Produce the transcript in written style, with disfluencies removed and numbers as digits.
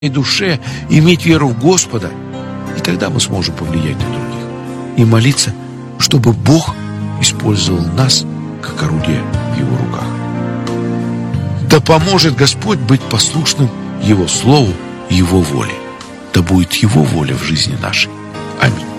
душе иметь веру в Господа, и тогда мы сможем повлиять на других и молиться, чтобы Бог использовал нас как орудие в Его руках. Да поможет Господь быть послушным Его Слову и Его воле. Да будет Его воля в жизни нашей. Аминь.